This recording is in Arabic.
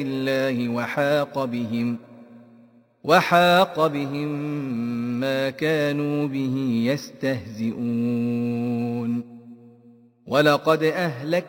الله وحاق بهم ما كانوا به يستهزئون ولقد أهلكنا